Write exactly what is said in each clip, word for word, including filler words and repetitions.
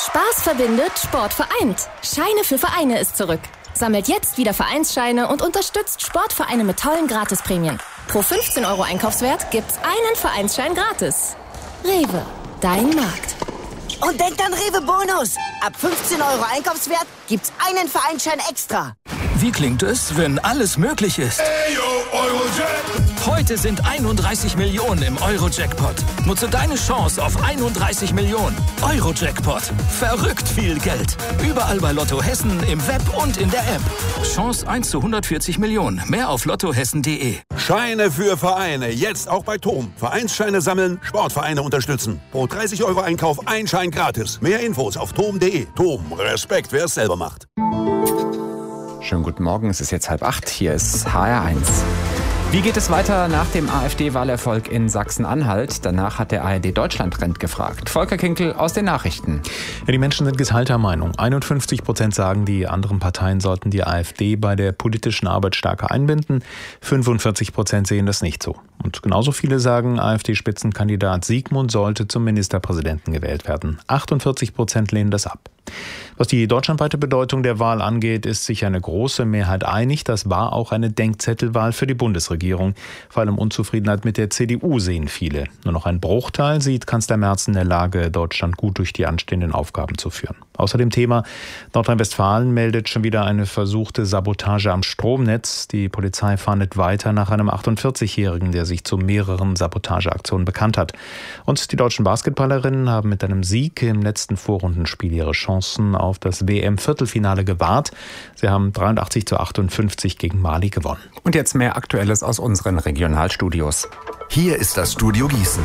Spaß verbindet, Sport vereint. Scheine für Vereine ist zurück. Sammelt jetzt wieder Vereinsscheine und unterstützt Sportvereine mit tollen Gratisprämien. Pro fünfzehn Euro Einkaufswert gibt's einen Vereinsschein gratis. Rewe, dein Markt. Und denkt an Rewe Bonus. Ab fünfzehn Euro Einkaufswert gibt's einen Vereinsschein extra. Wie klingt es, wenn alles möglich ist? Heute sind einunddreißig Millionen im Euro-Jackpot. Nutze deine Chance auf einunddreißig Millionen. Euro-Jackpot. Verrückt viel Geld. Überall bei Lotto Hessen, im Web und in der App. Chance eins zu hundertvierzig Millionen. Mehr auf lottohessen punkt de. Scheine für Vereine. Jetzt auch bei Tom. Vereinsscheine sammeln, Sportvereine unterstützen. Pro dreißig Euro Einkauf ein Schein gratis. Mehr Infos auf tom punkt de. Tom. Respekt, wer es selber macht. Schönen guten Morgen, es ist jetzt halb acht. Hier ist H R eins. Wie geht es weiter nach dem AfD-Wahlerfolg in Sachsen-Anhalt? Danach hat der A R D-Deutschland-Trend gefragt. Volker Kinkel aus den Nachrichten. Ja, die Menschen sind geteilter Meinung. einundfünfzig Prozent sagen, die anderen Parteien sollten die AfD bei der politischen Arbeit stärker einbinden. fünfundvierzig Prozent sehen das nicht so. Und genauso viele sagen, AfD-Spitzenkandidat Siegmund sollte zum Ministerpräsidenten gewählt werden. achtundvierzig Prozent lehnen das ab. Was die deutschlandweite Bedeutung der Wahl angeht, ist sich eine große Mehrheit einig. Das war auch eine Denkzettelwahl für die Bundesregierung. Vor allem Unzufriedenheit mit der C D U sehen viele. Nur noch ein Bruchteil sieht Kanzler Merz in der Lage, Deutschland gut durch die anstehenden Aufgaben zu führen. Außerdem Thema: Nordrhein-Westfalen meldet schon wieder eine versuchte Sabotage am Stromnetz. Die Polizei fahndet weiter nach einem achtundvierzigjährigen, der sich zu mehreren Sabotageaktionen bekannt hat. Und die deutschen Basketballerinnen haben mit einem Sieg im letzten Vorrundenspiel ihre Chancen auf das W M-Viertelfinale gewahrt. Sie haben dreiundachtzig zu achtundfünfzig gegen Mali gewonnen. Und jetzt mehr Aktuelles aus unseren Regionalstudios. Hier ist das Studio Gießen.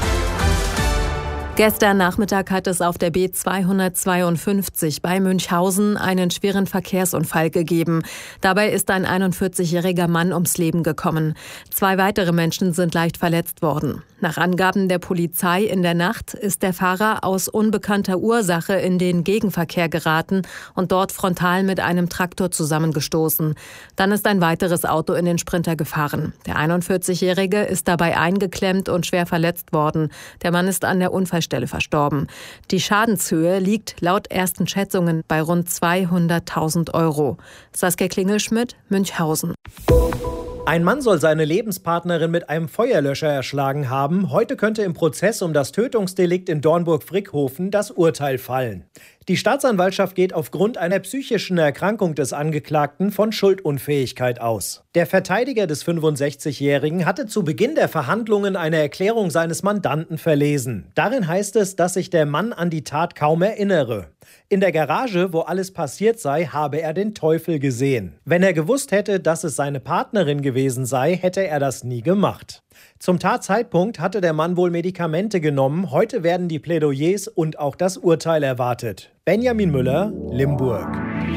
Gestern Nachmittag hat es auf der B zweihundertzweiundfünfzig bei Münchhausen einen schweren Verkehrsunfall gegeben. Dabei ist ein einundvierzigjähriger Mann ums Leben gekommen. Zwei weitere Menschen sind leicht verletzt worden. Nach Angaben der Polizei in der Nacht ist der Fahrer aus unbekannter Ursache in den Gegenverkehr geraten und dort frontal mit einem Traktor zusammengestoßen. Dann ist ein weiteres Auto in den Sprinter gefahren. Der einundvierzigjährige ist dabei eingeklemmt und schwer verletzt worden. Der Mann ist an der Unfallstelle verstorben. Die Schadenshöhe liegt laut ersten Schätzungen bei rund zweihunderttausend Euro. Saskia Klingelschmidt, Münchhausen. Ein Mann soll seine Lebenspartnerin mit einem Feuerlöscher erschlagen haben. Heute könnte im Prozess um das Tötungsdelikt in Dornburg-Frickhofen das Urteil fallen. Die Staatsanwaltschaft geht aufgrund einer psychischen Erkrankung des Angeklagten von Schuldunfähigkeit aus. Der Verteidiger des fünfundsechzigjährigen hatte zu Beginn der Verhandlungen eine Erklärung seines Mandanten verlesen. Darin heißt es, dass sich der Mann an die Tat kaum erinnere. In der Garage, wo alles passiert sei, habe er den Teufel gesehen. Wenn er gewusst hätte, dass es seine Partnerin gewesen sei, hätte er das nie gemacht. Zum Tatzeitpunkt hatte der Mann wohl Medikamente genommen. Heute werden die Plädoyers und auch das Urteil erwartet. Benjamin Müller, Limburg.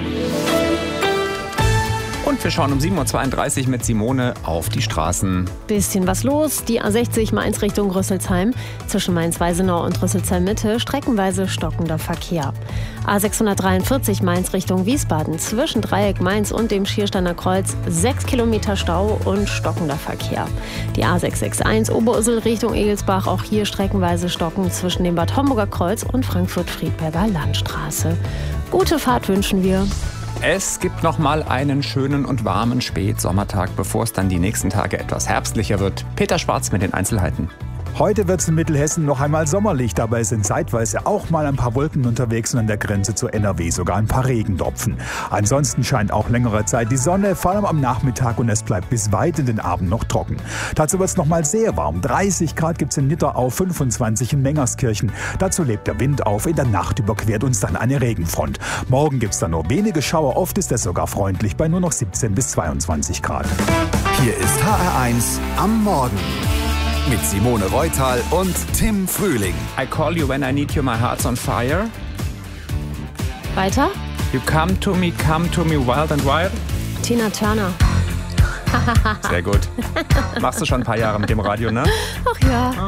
Und wir schauen um sieben Uhr zweiunddreißig mit Simone auf die Straßen. Bisschen was los. Die A sechzig Mainz Richtung Rüsselsheim. Zwischen Mainz-Weisenau und Rüsselsheim-Mitte streckenweise stockender Verkehr. A sechshundertdreiundvierzig Mainz Richtung Wiesbaden. Zwischen Dreieck Mainz und dem Schiersteiner Kreuz sechs Kilometer Stau und stockender Verkehr. Die A sechshundereinundsechzig Oberursel Richtung Egelsbach. Auch hier streckenweise stocken zwischen dem Bad Homburger Kreuz und Frankfurt-Friedberger Landstraße. Gute Fahrt wünschen wir. Es gibt noch mal einen schönen und warmen Spätsommertag, bevor es dann die nächsten Tage etwas herbstlicher wird. Peter Schwarz mit den Einzelheiten. Heute wird es in Mittelhessen noch einmal sommerlich. Dabei sind zeitweise auch mal ein paar Wolken unterwegs und an der Grenze zu N R W sogar ein paar Regentropfen. Ansonsten scheint auch längere Zeit die Sonne, vor allem am Nachmittag, und es bleibt bis weit in den Abend noch trocken. Dazu wird es noch mal sehr warm. dreißig Grad gibt es in Nitterau, fünfundzwanzig in Mengerskirchen. Dazu lebt der Wind auf. In der Nacht überquert uns dann eine Regenfront. Morgen gibt es dann nur wenige Schauer. Oft ist es sogar freundlich bei nur noch siebzehn bis zweiundzwanzig Grad. Hier ist H R eins am Morgen. Mit Simone Reutal und Tim Frühling. I call you when I need you, my heart's on fire. Weiter? You come to me, come to me wild and wild. Tina Turner. Sehr gut. Machst du schon ein paar Jahre mit dem Radio, ne? Ach ja.